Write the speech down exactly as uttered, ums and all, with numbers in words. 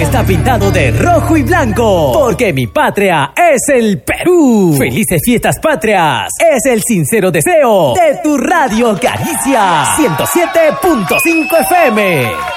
está pintado de rojo y blanco, porque mi patria es el Perú. Felices fiestas patrias, es el sincero deseo de tu Radio Caricia ciento siete punto cinco F M.